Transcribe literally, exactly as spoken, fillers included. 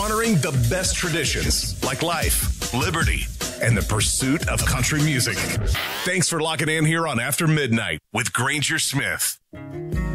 honoring the best traditions like life, liberty, and the pursuit of country music. Thanks for locking in here on After Midnight with Granger Smith.